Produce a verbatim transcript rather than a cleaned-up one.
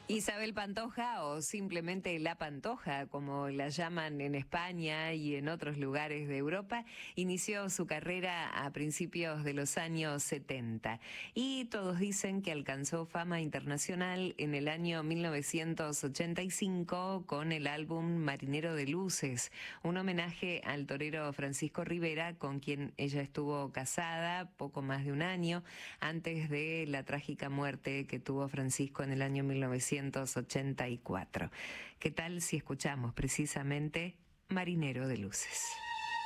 Isabel Pantoja, o simplemente La Pantoja, como la llaman en España y en otros lugares de Europa, inició su carrera a principios de los años setenta y todos dicen que alcanzó fama internacional en el año mil novecientos ochenta y cinco con el álbum Marinero de Luces, un homenaje al torero Francisco Rivera, con quien ella estuvo casada poco más de un año antes de la trágica muerte que tuvo Francisco en el año mil novecientos ochenta y cuatro. ¿Qué tal si escuchamos precisamente Marinero de Luces?